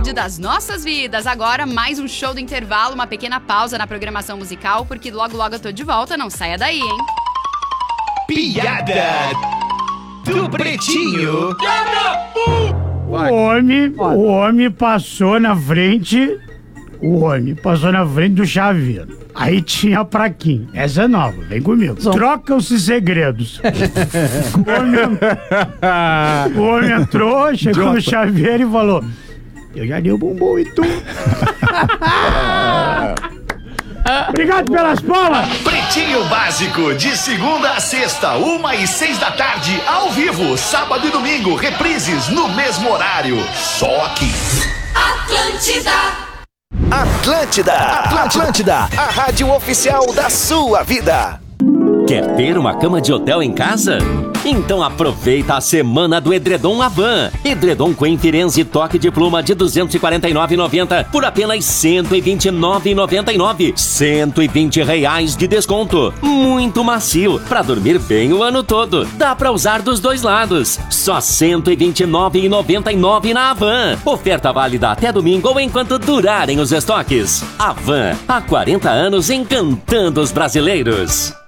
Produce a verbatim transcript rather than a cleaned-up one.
rádio das nossas vidas. Agora, mais um show do intervalo, uma pequena pausa na programação musical, porque logo, logo eu tô de volta. Não saia daí, hein? Piada do Pretinho. O homem, o homem passou na frente... O homem passou na frente do chaveiro. Aí tinha a plaquinha. Essa é nova, vem comigo. Trocam-se segredos. o, homem, o homem entrou, chegou Jota. no chaveiro e falou: eu já dei o bumbum e tu. Obrigado pelas palmas. Pretinho Básico, de segunda a sexta, uma e seis da tarde, ao vivo, sábado e domingo, reprises no mesmo horário. Só aqui. Atlântida. Atlântida, Atlântida, a rádio oficial da sua vida. Quer ter uma cama de hotel em casa? Então aproveita a semana do Edredom Havan. Edredom Queen Firenze toque de pluma de duzentos e quarenta e nove reais e noventa centavos por apenas cento e vinte e nove reais e noventa e nove centavos. cento e vinte reais de desconto. Muito macio, pra dormir bem o ano todo. Dá pra usar dos dois lados. Só cento e vinte e nove reais e noventa e nove centavos na Havan. Oferta válida até domingo ou enquanto durarem os estoques. Havan, há quarenta anos encantando os brasileiros.